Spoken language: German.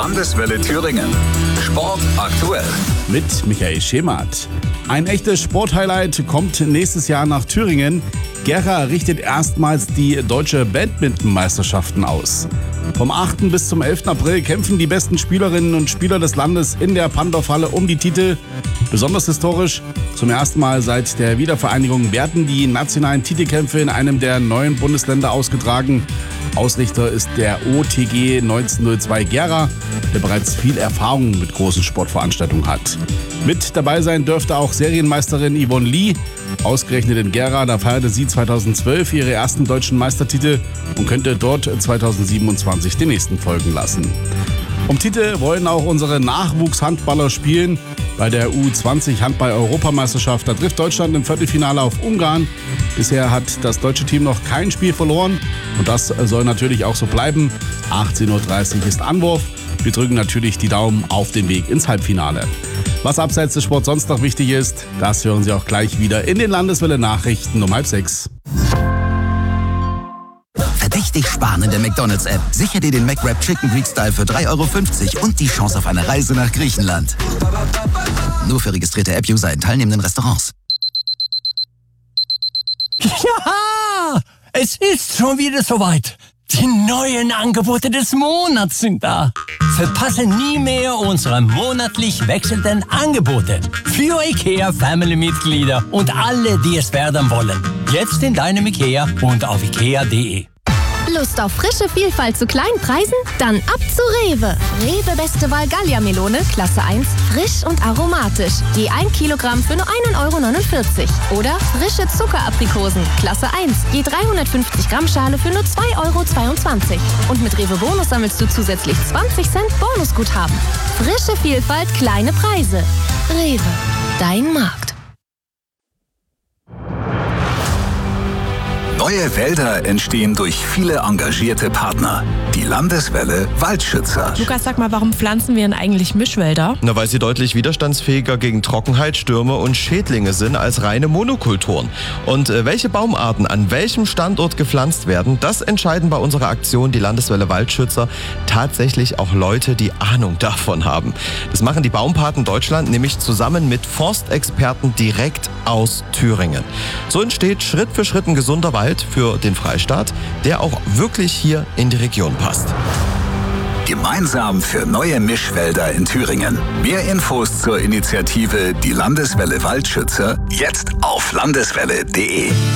Landeswelle Thüringen. Sport aktuell. Mit Michael Schemath. Ein echtes Sporthighlight kommt nächstes Jahr nach Thüringen. Gera richtet erstmals die deutsche Badmintonmeisterschaften aus. Vom 8. bis zum 11. April kämpfen die besten Spielerinnen und Spieler des Landes in der Pandorf-Halle um die Titel. Besonders historisch, zum ersten Mal seit der Wiedervereinigung werden die nationalen Titelkämpfe in einem der neuen Bundesländer ausgetragen. Ausrichter ist der OTG 1902 Gera, der bereits viel Erfahrung mit großen Sportveranstaltungen hat. Mit dabei sein dürfte auch Serienmeisterin Yvonne Lee. Ausgerechnet in Gera, da feierte sie 2012 ihre ersten deutschen Meistertitel und könnte dort 2027 den nächsten folgen lassen. Um Titel wollen auch unsere Nachwuchshandballer spielen. Bei der U20 Handball-Europameisterschaft, da trifft Deutschland im Viertelfinale auf Ungarn. Bisher hat das deutsche Team noch kein Spiel verloren und das soll natürlich auch so bleiben. 18:30 Uhr ist Anwurf. Wir drücken natürlich die Daumen auf den Weg ins Halbfinale. Was abseits des Sports sonst noch wichtig ist, das hören Sie auch gleich wieder in den Landeswelle-Nachrichten um 5:30. Verdächtig sparen in der McDonald's-App. Sicher dir den McWrap Chicken Greek Style für 3,50 € und die Chance auf eine Reise nach Griechenland. Nur für registrierte App-User in teilnehmenden Restaurants. Ja, es ist schon wieder soweit. Die neuen Angebote des Monats sind da. Verpasse nie mehr unsere monatlich wechselnden Angebote. Für IKEA-Family-Mitglieder und alle, die es werden wollen. Jetzt in deinem IKEA und auf ikea.de. Lust auf frische Vielfalt zu kleinen Preisen? Dann ab zu Rewe. Rewe Beste Wahl Gallia-Melone, Klasse 1, frisch und aromatisch. Je 1 Kilogramm für nur 1,49 €. Oder frische Zuckeraprikosen, Klasse 1, je 350 Gramm Schale für nur 2,22 €. Und mit Rewe Bonus sammelst du zusätzlich 20 Cent Bonusguthaben. Frische Vielfalt, kleine Preise. Rewe, dein Markt. Neue Wälder entstehen durch viele engagierte Partner. Die Landeswelle Waldschützer. Lukas, sag mal, warum pflanzen wir denn eigentlich Mischwälder? Na, weil sie deutlich widerstandsfähiger gegen Trockenheit, Stürme und Schädlinge sind als reine Monokulturen. Und welche Baumarten an welchem Standort gepflanzt werden, das entscheiden bei unserer Aktion die Landeswelle Waldschützer tatsächlich auch Leute, die Ahnung davon haben. Das machen die Baumpaten Deutschland nämlich zusammen mit Forstexperten direkt aus Thüringen. So entsteht Schritt für Schritt ein gesunder Wald für den Freistaat, der auch wirklich hier in die Region passt. Gemeinsam für neue Mischwälder in Thüringen. Mehr Infos zur Initiative Die Landeswelle Waldschützer jetzt auf landeswelle.de.